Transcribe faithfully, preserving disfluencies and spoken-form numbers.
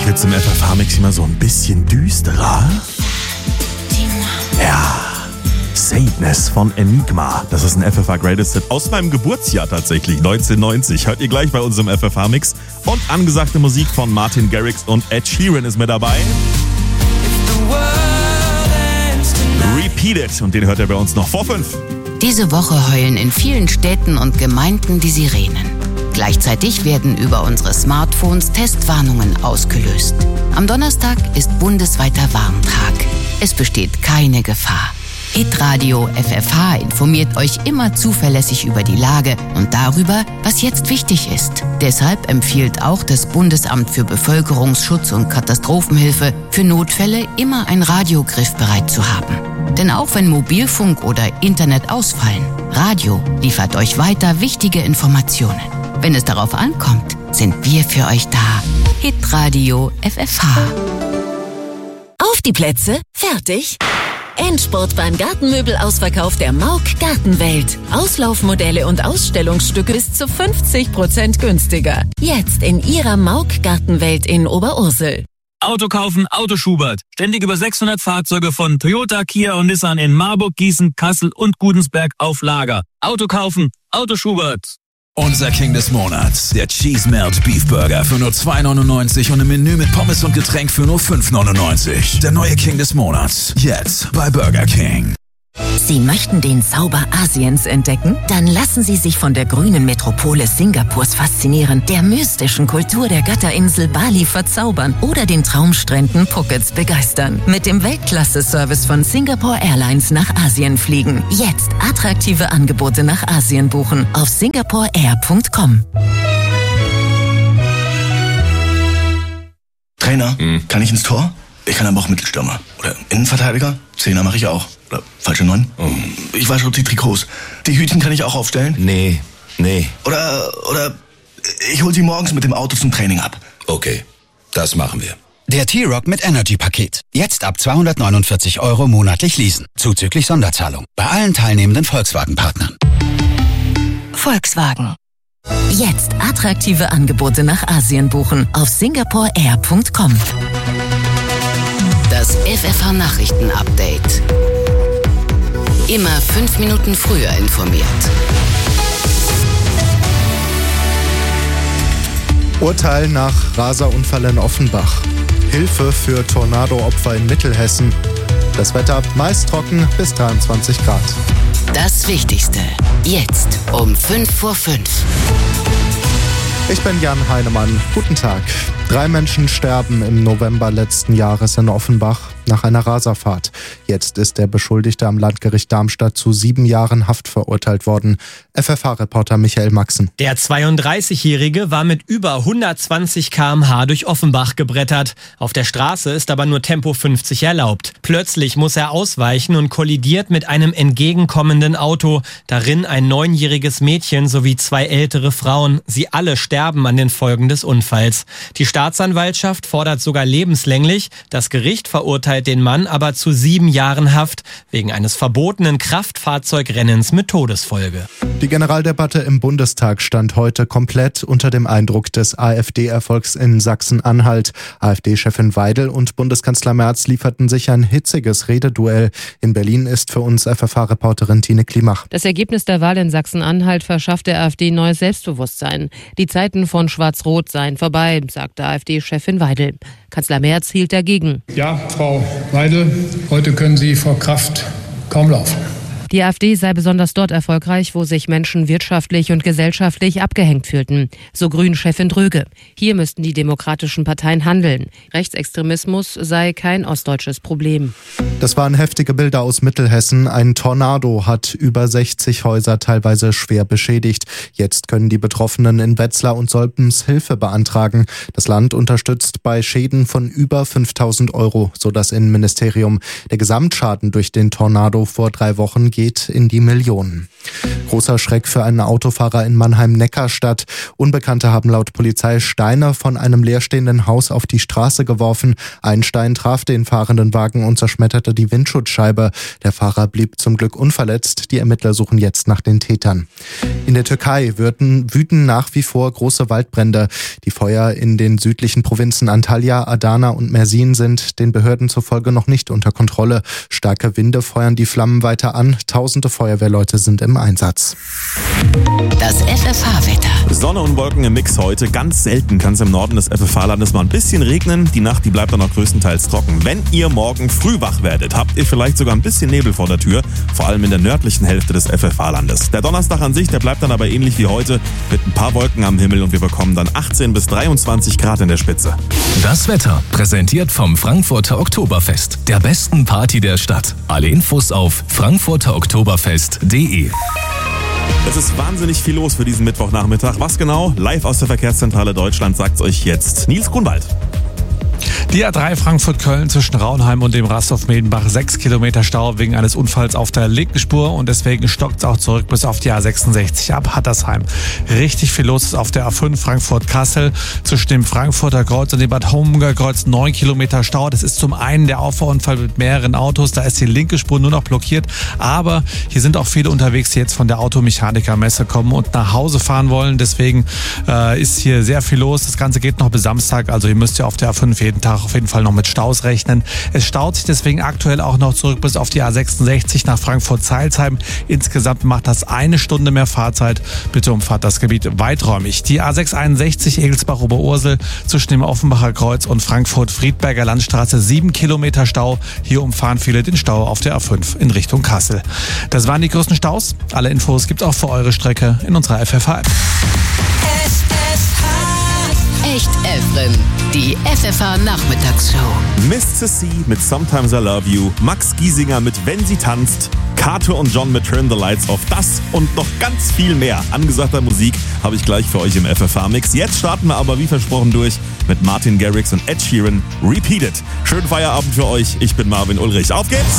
wird's im F F H-Mix immer so ein bisschen düsterer. Ja, Sadness von Enigma. Das ist ein F F H Greatest Hit aus meinem Geburtsjahr tatsächlich, neunzehnhundert neunzig. Hört ihr gleich bei uns im F F H-Mix. Und angesagte Musik von Martin Garrix und Ed Sheeran ist mit dabei. Repeat It. Und den hört ihr bei uns noch vor fünf. Diese Woche heulen in vielen Städten und Gemeinden die Sirenen. Gleichzeitig werden über unsere Smartphones Testwarnungen ausgelöst. Am Donnerstag ist bundesweiter Warntag. Es besteht keine Gefahr. Hitradio F F H informiert euch immer zuverlässig über die Lage und darüber, was jetzt wichtig ist. Deshalb empfiehlt auch das Bundesamt für Bevölkerungsschutz und Katastrophenhilfe, für Notfälle immer ein Radio griffbereit zu haben. Denn auch wenn Mobilfunk oder Internet ausfallen, Radio liefert euch weiter wichtige Informationen. Wenn es darauf ankommt, sind wir für euch da. Hitradio F F H. Auf die Plätze, fertig. Endspurt beim Gartenmöbelausverkauf der Mauk Gartenwelt. Auslaufmodelle und Ausstellungsstücke bis zu fünfzig Prozent günstiger. Jetzt in Ihrer Mauk Gartenwelt in Oberursel. Auto kaufen, Auto Schubert. Ständig über sechshundert Fahrzeuge von Toyota, Kia und Nissan in Marburg, Gießen, Kassel und Gudensberg auf Lager. Auto kaufen, Auto Schubert. Unser King des Monats, der Cheese Melt Beef Burger für nur zwei neunundneunzig und ein Menü mit Pommes und Getränk für nur fünf neunundneunzig. Der neue King des Monats, jetzt bei Burger King. Sie möchten den Zauber Asiens entdecken? Dann lassen Sie sich von der grünen Metropole Singapurs faszinieren, der mystischen Kultur der Götterinsel Bali verzaubern oder den Traumstränden Phukets begeistern. Mit dem Weltklasse-Service von Singapore Airlines nach Asien fliegen. Jetzt attraktive Angebote nach Asien buchen auf singapore air punkt com. Trainer, hm. kann ich ins Tor? Ich kann aber auch Mittelstürmer. Oder Innenverteidiger? Zehner mache ich auch. Oder falsche Neun? Oh. Ich wasche auch die Trikots. Die Hütchen kann ich auch aufstellen? Nee, nee. Oder, oder ich hol sie morgens mit dem Auto zum Training ab. Okay, das machen wir. Der T-Rock mit Energy-Paket. Jetzt ab zweihundertneunundvierzig Euro monatlich leasen. Zuzüglich Sonderzahlung. Bei allen teilnehmenden Volkswagen-Partnern. Volkswagen. Jetzt attraktive Angebote nach Asien buchen auf singapore air punkt com. Das F F H-Nachrichten-Update. Immer fünf Minuten früher informiert. Urteil nach Raserunfall in Offenbach. Hilfe für Tornado-Opfer in Mittelhessen. Das Wetter meist trocken bis dreiundzwanzig Grad. Das Wichtigste. Jetzt um fünf vor fünf. Ich bin Jan Heinemann. Guten Tag. Drei Menschen sterben im November letzten Jahres in Offenbach nach einer Raserfahrt. Jetzt ist der Beschuldigte am Landgericht Darmstadt zu sieben Jahren Haft verurteilt worden. F F H-Reporter Michael Maxen. Der zweiunddreißigjährige war mit über hundertzwanzig Kilometer pro Stunde durch Offenbach gebrettert. Auf der Straße ist aber nur Tempo fünfzig erlaubt. Plötzlich muss er ausweichen und kollidiert mit einem entgegenkommenden Auto. Darin ein neunjähriges Mädchen sowie zwei ältere Frauen. Sie alle sterben an den Folgen des Unfalls. Die Staatsanwaltschaft fordert sogar lebenslänglich. Das Gericht verurteilt den Mann aber zu sieben Jahren Haft wegen eines verbotenen Kraftfahrzeugrennens mit Todesfolge. Die Generaldebatte im Bundestag stand heute komplett unter dem Eindruck des AfD-Erfolgs in Sachsen-Anhalt. AfD-Chefin Weidel und Bundeskanzler Merz lieferten sich ein hitziges Rededuell. In Berlin ist für uns F F H-Reporterin Tine Klimach. Das Ergebnis der Wahl in Sachsen-Anhalt verschafft der AfD neues Selbstbewusstsein. Die Zeiten von Schwarz-Rot seien vorbei, sagte AfD-Chefin Weidel. Kanzler Merz hielt dagegen. Ja, Frau Weidel, heute können Sie vor Kraft kaum laufen. Die AfD sei besonders dort erfolgreich, wo sich Menschen wirtschaftlich und gesellschaftlich abgehängt fühlten. So Grünen-Chefin Dröge. Hier müssten die demokratischen Parteien handeln. Rechtsextremismus sei kein ostdeutsches Problem. Das waren heftige Bilder aus Mittelhessen. Ein Tornado hat über sechzig Häuser teilweise schwer beschädigt. Jetzt können die Betroffenen in Wetzlar und Solbens Hilfe beantragen. Das Land unterstützt bei Schäden von über fünftausend Euro, so das Innenministerium. Der Gesamtschaden durch den Tornado vor drei Wochen geht geht in die Millionen. Großer Schreck für einen Autofahrer in Mannheim-Neckarstadt. Unbekannte haben laut Polizei Steine von einem leerstehenden Haus auf die Straße geworfen. Ein Stein traf den fahrenden Wagen und zerschmetterte die Windschutzscheibe. Der Fahrer blieb zum Glück unverletzt. Die Ermittler suchen jetzt nach den Tätern. In der Türkei wüten, wüten nach wie vor große Waldbrände. Die Feuer in den südlichen Provinzen Antalya, Adana und Mersin sind den Behörden zufolge noch nicht unter Kontrolle. Starke Winde feuern die Flammen weiter an. Tausende Feuerwehrleute sind im Einsatz. Das F F H-Wetter. Sonne und Wolken im Mix heute. Ganz selten kann es im Norden des F F H-Landes mal ein bisschen regnen. Die Nacht, die bleibt dann auch größtenteils trocken. Wenn ihr morgen früh wach werdet, habt ihr vielleicht sogar ein bisschen Nebel vor der Tür. Vor allem in der nördlichen Hälfte des F F H-Landes. Der Donnerstag an sich, der bleibt dann aber ähnlich wie heute. Mit ein paar Wolken am Himmel und wir bekommen dann achtzehn bis dreiundzwanzig Grad in der Spitze. Das Wetter präsentiert vom Frankfurter Oktoberfest, der besten Party der Stadt. Alle Infos auf frankfurter oktoberfest punkt de. Es ist wahnsinnig viel los für diesen Mittwochnachmittag. Was genau? Live aus der Verkehrszentrale Deutschland sagt's euch jetzt Nils Grunwald. Die A drei Frankfurt-Köln zwischen Raunheim und dem Rastorf-Medenbach. Sechs Kilometer Stau wegen eines Unfalls auf der linken Spur und deswegen stockt es auch zurück bis auf die A sechsundsechzig ab Hattersheim. Richtig viel los ist auf der A fünf Frankfurt-Kassel zwischen dem Frankfurter Kreuz und dem Bad Homburger Kreuz. Neun Kilometer Stau. Das ist zum einen der Auffahrunfall mit mehreren Autos. Da ist die linke Spur nur noch blockiert. Aber hier sind auch viele unterwegs, die jetzt von der Automechanikermesse kommen und nach Hause fahren wollen. Deswegen äh, ist hier sehr viel los. Das Ganze geht noch bis Samstag. Also ihr müsst ja auf der A fünf jeden Tag auf jeden Fall noch mit Staus rechnen. Es staut sich deswegen aktuell auch noch zurück bis auf die A sechsundsechzig nach Frankfurt-Zeilsheim. Insgesamt macht das eine Stunde mehr Fahrzeit. Bitte umfahrt das Gebiet weiträumig. Die A sechshunderteinundsechzig Egelsbach-Oberursel zwischen dem Offenbacher Kreuz und Frankfurt-Friedberger Landstraße. Sieben Kilometer Stau. Hier umfahren viele den Stau auf der A fünf in Richtung Kassel. Das waren die größten Staus. Alle Infos gibt auch für eure Strecke in unserer F F H-App. Echt Efren, die F F H-Nachmittagsshow. Miss Sissy mit Sometimes I Love You, Max Giesinger mit Wenn sie tanzt, Kato und John mit Turn the Lights Off. Das und noch ganz viel mehr angesagter Musik habe ich gleich für euch im F F H-Mix. Jetzt starten wir aber wie versprochen durch mit Martin Garrix und Ed Sheeran. Repeat It. Schönen Feierabend für euch. Ich bin Marvin Ulrich. Auf geht's!